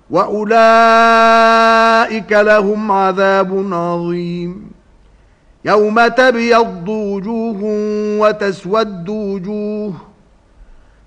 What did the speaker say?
وأولئك لهم عذاب عظيم. يوم تبيض وجوه وتسود وجوه